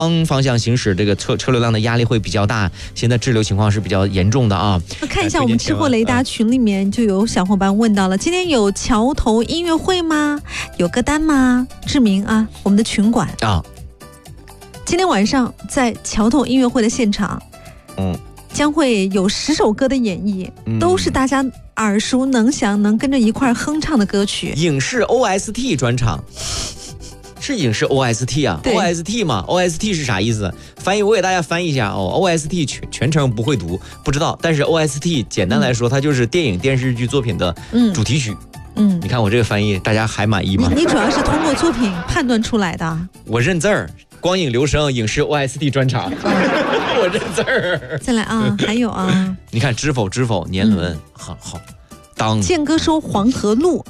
方向行驶，这个车流量的压力会比较大，现在滞留情况是比较严重的啊。 看一下我们吃货雷达群里面就有小伙伴问到了，今天有桥头音乐会吗？有歌单吗？志明啊，我们的群管啊，今天晚上在桥头音乐会的现场，将会有10首歌的演绎，都是大家耳熟能详，能跟着一块哼唱的歌曲。 影视 OST 专场。是影视 OST 啊 ，OST 嘛 ，OST 是啥意思？翻译我给大家翻译一下哦 ，OST 全程不会读，不知道。但是 OST 简单来说，它就是电影电视剧作品的主题曲。你看我这个翻译，大家还满意吗？ 你主要是通过作品判断出来的。 我认字儿，光影留声，影视 OST 专场，我认字儿。 再来啊，还有啊， 你看知否年轮，好。当建哥说黄河路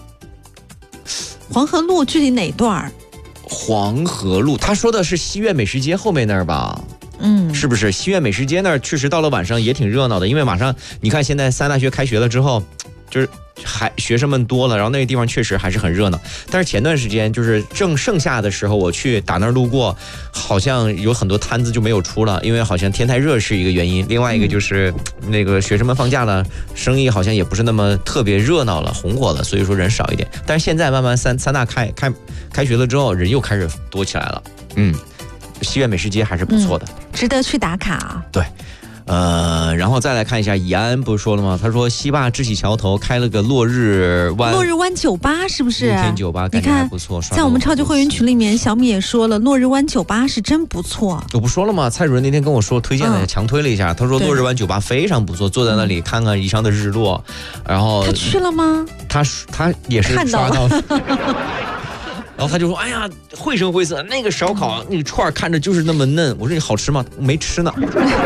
具体哪段？ 黄河路，他说的是西苑美食街后面那儿吧？是不是？西苑美食街那儿确实到了晚上也挺热闹的，因为马上你看现在3大学开学了之后，就是学生们多了，然后那个地方确实还是很热闹。但是前段时间就是正盛夏的时候，我去打那儿路过，好像有很多摊子就没有出了，因为好像天太热是一个原因，另外一个就是那个学生们放假了，生意好像也不是那么特别热闹了，红火了，所以说人少一点。但是现在慢慢三大开学了之后，人又开始多起来了。西苑美食街还是不错的， 值得去打卡啊。 对。然后再来看一下，以安不是说了吗？他说西坝支起桥头开了个落日湾酒吧，是不是？ 露天酒吧感觉还不错。 在我们超级会员群里面，小米也说了，落日湾酒吧是真不错。 我不说了吗？蔡主任那天跟我说推荐的，强推了一下。他说落日湾酒吧非常不错，坐在那里看看宜昌的日落。然后他去了吗？ 他也是刷到了。然后他就说：“哎呀，绘声绘色，那个烧烤那个串看着就是那么嫩。”我说：“你好吃吗？没吃呢。”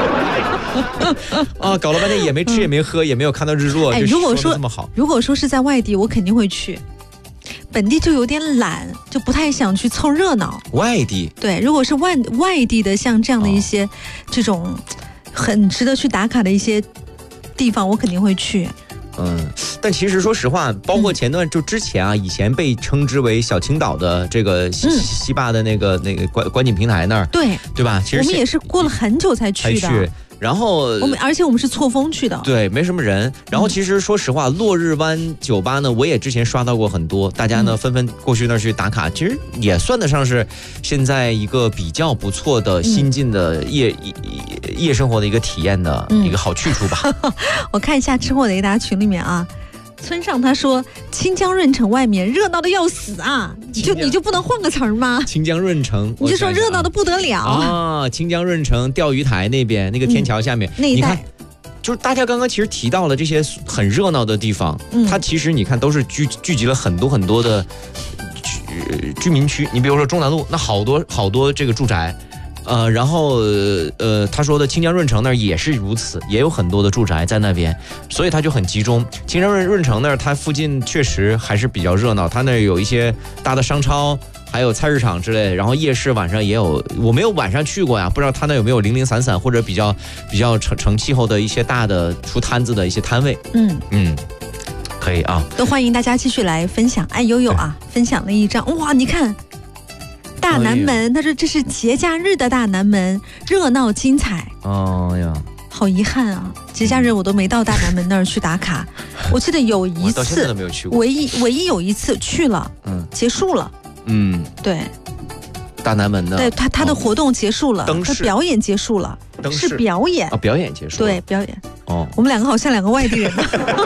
啊，搞了半天也没吃也没喝，也没有看到日落。 如果说这么好， 如果说是在外地，我肯定会去。本地就有点懒，就不太想去凑热闹。 外地对，如果是外地的，像这样的一些这种很值得去打卡的一些地方，我肯定会去。 但其实说实话，包括前段就之前啊，以前被称之为小青岛的这个西坝的那个观景平台那儿，对吧？其实我们也是过了很久才去的。 然后而且我们是错峰去的， 对，没什么人。然后其实说实话，落日湾酒吧呢，我也之前刷到过很多，大家呢纷纷过去那儿去打卡，其实也算得上是现在一个比较不错的新进的夜生活的一个体验的一个好去处吧。 我看一下吃货雷达群里面啊。村上他说清江润城外面热闹的要死啊，你就不能换个词儿吗？ 清江润城， 你就说热闹的不得了啊！清江润城钓鱼台那边那个天桥下面那一带， 就是大家刚刚其实提到了这些很热闹的地方，它其实你看都是聚集了很多的居民区。你比如说中南路那好多这个住宅。然后他说的清江润城那儿也是如此，也有很多的住宅在那边，所以它就很集中。清江润城那儿，它附近确实还是比较热闹，它那儿有一些大的商超，还有菜市场之类的，然后夜市晚上也有，我没有晚上去过呀，不知道它那有没有零零散散或者比较成气候的一些大的出摊子的一些摊位。可以啊， 都欢迎大家继续来分享。哎，悠悠啊，分享了一张，哇，你看。大南门，他说这是节假日的大南门，热闹精彩。好遗憾啊，节假日我都没到大南门那儿去打卡。我记得有一次， 到现在都没有去过。 唯一有一次去了，结束了。对。 大南门的， 对他的活动结束了，他表演结束了，是表演啊，表演结束了， 对，表演。我们两个好像两个外地人，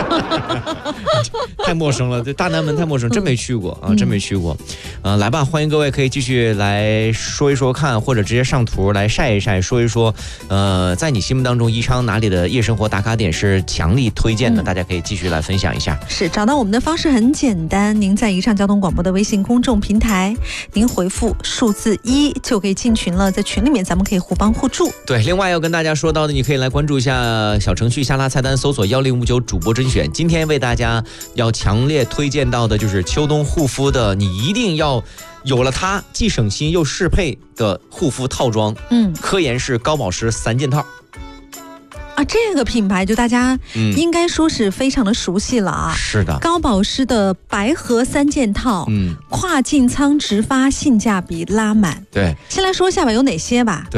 太陌生了。对，大南门太陌生，真没去过啊，真没去过。来吧，欢迎各位可以继续来说一说看，或者直接上图来晒一晒，说一说。在你心目当中，宜昌哪里的夜生活打卡点是强力推荐的？大家可以继续来分享一下。 是，找到我们的方式很简单，您在宜昌交通广播的微信公众平台，您回复数字1就可以进群了，在群里面咱们可以互帮互助。 对，另外要跟大家说到的，你可以来关注一下小程序下拉菜单搜索1059主播甄选。今天为大家要强烈推荐到的就是秋冬护肤的，你一定要有了它，既省心又适配的护肤套装。科颜氏高保湿3件套。 这个品牌就大家应该说是非常的熟悉了啊。 是的， 高保湿的白盒3件套，跨境仓直发，性价比拉满。 对， 先来说一下吧，有哪些吧？